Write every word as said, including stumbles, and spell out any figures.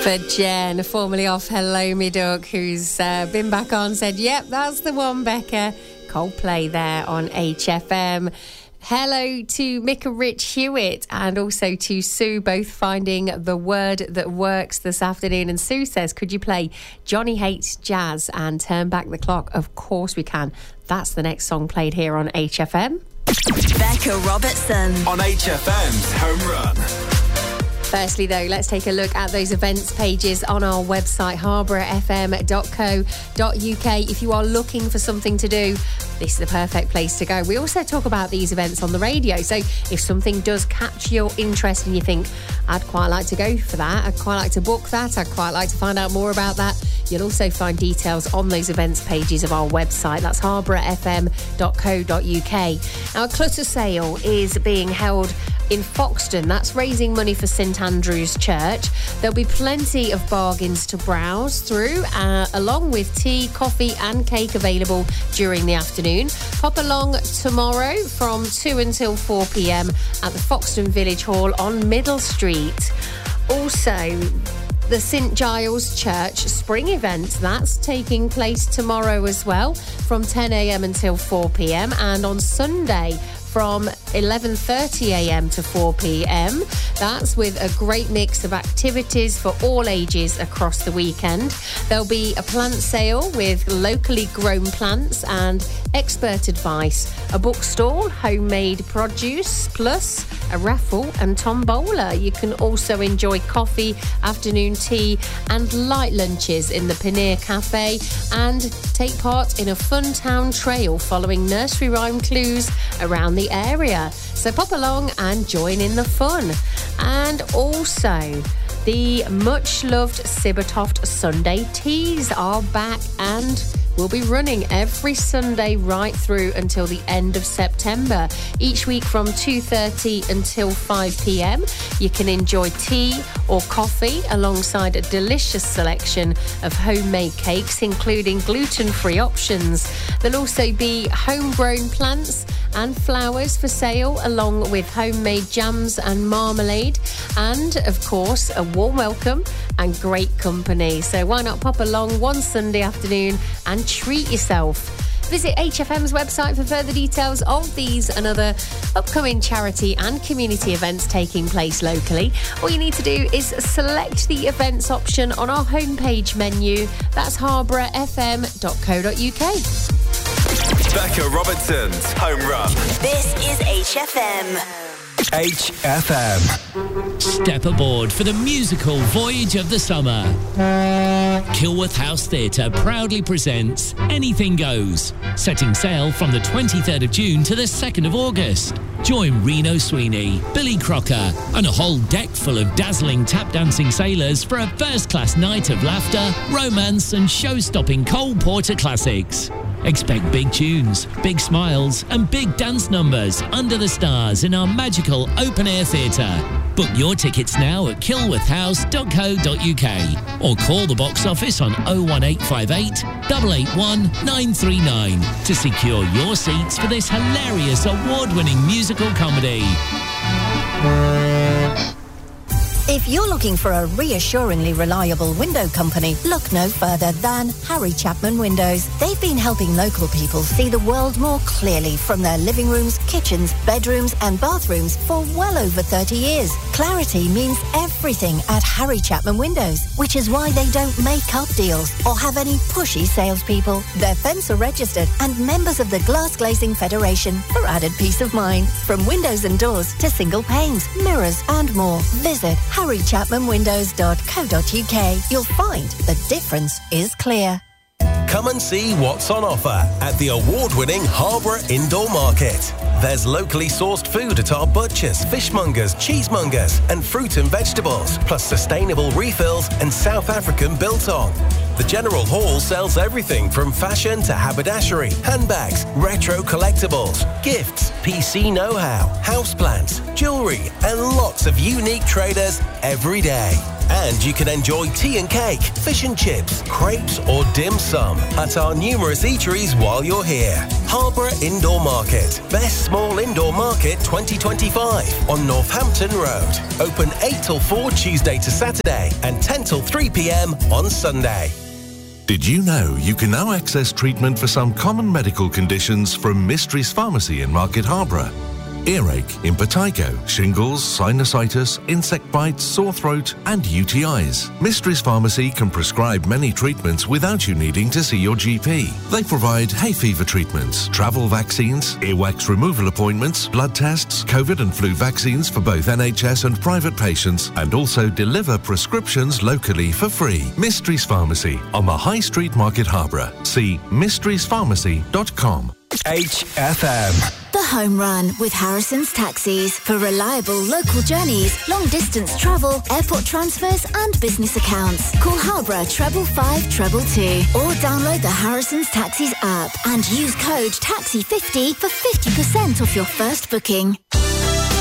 For Jen, formerly off Hello Me Duck, who's uh, been back on, said, yep, that's the one, Becca. Coldplay there on H F M. Hello to Mick and Rich Hewitt and also to Sue, both finding the word that works this afternoon. And Sue says, could you play Johnny Hates Jazz and Turn Back the Clock? Of course we can. That's the next song played here on H F M. Becca Robertson on H F M's Home Run. Firstly, though, let's take a look at those events pages on our website, harborough f m dot co dot u k. If you are looking for something to do, this is the perfect place to go. We also talk about these events on the radio, so if something does catch your interest and you think, I'd quite like to go for that, I'd quite like to book that, I'd quite like to find out more about that, you'll also find details on those events pages of our website. That's harborough f m dot co dot u k. Now, a clutter sale is being held in Foxton. That's raising money for St Andrew's Church. There'll be plenty of bargains to browse through, uh, along with tea, coffee and cake available during the afternoon. Pop along tomorrow from two until four p m at the Foxton Village Hall on Middle Street. Also, the St Giles Church Spring event, that's taking place tomorrow as well from ten a m until four p m and on Sunday from eleven thirty a m to four p m. That's with a great mix of activities for all ages across the weekend. There'll be a plant sale with locally grown plants and expert advice, a bookstall, homemade produce, plus a raffle and tombola. You can also enjoy coffee, afternoon tea and light lunches in the Paneer Cafe and take part in a fun town trail following nursery rhyme clues around the area. So pop along and join in the fun. And also, the much-loved Sibbertoft Sunday Teas are back and will be running every Sunday right through until the end of September. Each week from two thirty until five p m, you can enjoy tea or coffee alongside a delicious selection of homemade cakes, including gluten-free options. There'll also be homegrown plants and flowers for sale, along with homemade jams and marmalade, and of course a warm welcome and great company. So why not pop along one Sunday afternoon and treat yourself. Visit H F M's website for further details of these and other upcoming charity and community events taking place locally. All you need to do is select the events option on our homepage menu. That's harborough f m dot co dot u k. Becca Robertson's Home Run. This is H F M. H F M. Step aboard for the musical voyage of the summer. Kilworth House Theatre proudly presents Anything Goes, setting sail from the twenty-third of June to the second of August. Join Reno Sweeney, Billy Crocker and a whole deck full of dazzling tap-dancing sailors for a first-class night of laughter, romance and show-stopping Cole Porter classics. Expect big tunes, big smiles and big dance numbers under the stars in our magical open-air theatre. Book your tickets now at kilworth house dot co dot u k or call the box office on oh one eight five eight, eight eight one, nine three nine to secure your seats for this hilarious award-winning musical comedy. If you're looking for a reassuringly reliable window company, look no further than Harry Chapman Windows. They've been helping local people see the world more clearly from their living rooms, kitchens, bedrooms and bathrooms for well over thirty years. Clarity means everything at Harry Chapman Windows, which is why they don't make up deals or have any pushy salespeople. They're Fencer registered and members of the Glass Glazing Federation for added peace of mind. From windows and doors to single panes, mirrors and more. Visit harry chapman windows dot co dot u k. You'll find the difference is clear. Come and see what's on offer at the award-winning Harborough Indoor Market. There's locally sourced food at our butchers, fishmongers, cheesemongers and fruit and vegetables, plus sustainable refills and South African biltong. The General Hall sells everything from fashion to haberdashery, handbags, retro collectibles, gifts, P C know-how, houseplants, jewellery and lots of unique traders every day. And you can enjoy tea and cake, fish and chips, crepes or dim sum at our numerous eateries while you're here. Harborough Indoor Market. Best small indoor market twenty twenty-five on Northampton Road. Open eight till four Tuesday to Saturday and ten till three p m on Sunday. Did you know you can now access treatment for some common medical conditions from Mysteries Pharmacy in Market Harborough? Earache, impetigo, shingles, sinusitis, insect bites, sore throat and U T Is. Mysteries Pharmacy can prescribe many treatments without you needing to see your G P. They provide hay fever treatments, travel vaccines, earwax removal appointments, blood tests, COVID and flu vaccines for both N H S and private patients, and also deliver prescriptions locally for free. Mysteries Pharmacy on the High Street Market Harborough. See mysteries pharmacy dot com. H F M. The Home Run with Harrison's Taxis for reliable local journeys, long distance travel, airport transfers and business accounts. Call Harborough treble five treble two or download the Harrison's Taxis app and use code taxi fifty for fifty percent off your first booking.